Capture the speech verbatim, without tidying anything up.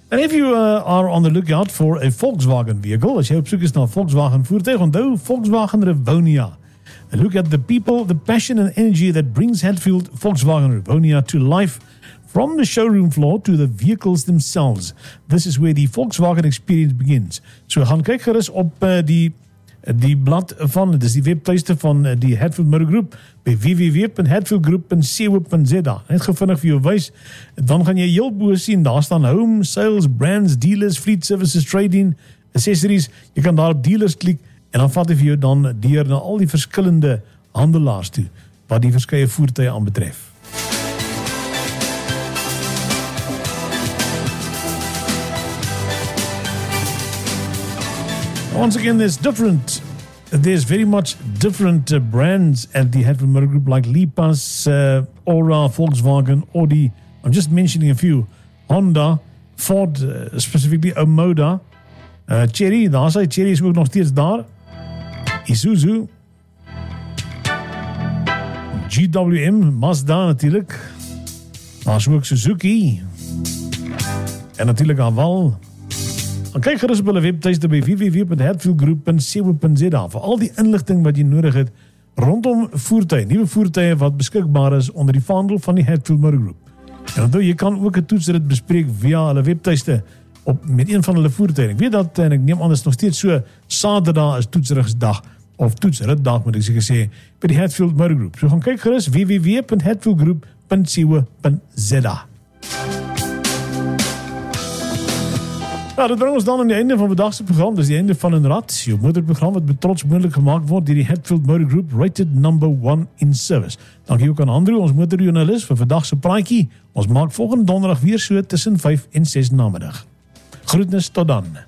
And if you uh, are on the lookout for a Volkswagen vehicle, as jy op soek is na 'n Volkswagen voertuig, onthou Volkswagen Rivonia. And look at the people, the passion and energy that brings Hatfield Volkswagen Rivonia to life. From the showroom floor to the vehicles themselves. This is where the Volkswagen experience begins. So gaan kyk gerus op uh, die die blad van, dis die webtuiste van uh, die Hatfield Motor Group by w w w punt hatfield group punt co punt z a. Net gevinnig vir jou wys, dan gaan jy heel bo sien, daar staan home, sales, brands, dealers, fleet services, trading, accessories. Jy kan daar op dealers klik en dan vat hy vir jou dan deur na al die verskillende handelaars toe wat die verskeie voertuie aanbetref. Once again, there's different, there's very much different uh, brands at the Hatfield Motor Group like Lipas, uh, Aura, Volkswagen, Audi. I'm just mentioning a few. Honda, Ford, uh, specifically Omoda, uh, Chery, daar sy Chery is ook nog steeds daar. Isuzu, G W M, Mazda natuurlijk. Daar is ook Suzuki. En natuurlijk Haval. En kyk gerus op hulle webtuiste by w w w punt hatfield group punt co punt z a vir al die inligting wat jy nodig het rondom voertuie, nuwe voertuie wat beskikbaar is onder die vaandel van die Hatfield Motor Group. En onthou, jy kan ook 'n toetsrit bespreek via hulle webtuiste op met een van hulle voertuie. Ek weet dat, en ek neem aan, is nog steeds so, Saterdag is toetsrigsdag of toetsritdag moet ek seker sê by die Hatfield Motor Group. So gaan kyk gerus w w w punt hatfield group punt co punt z a. Nou, dit bring ons dan aan die einde van vandag se program. Dis die einde van 'n rad, jou motorprogram wat met trots moontlik gemaak word deur die Hatfield Motor Group, rated number one in service. Dankie ook aan Andrew, ons motorjoernalis, vir vandag se praatjie. Ons maak volgende donderdag weer so tussen vyf en ses namiddag. Groetnis tot dan.